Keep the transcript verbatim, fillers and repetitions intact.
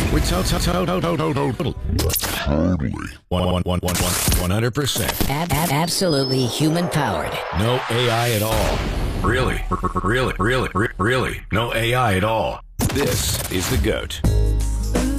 We're to- to- to- to- to- to- to- totally one one one one one one hundred percent. Ab- ab- absolutely human powered. No A I at all. Really, really, really, really, no A I at all. This is the GOAT.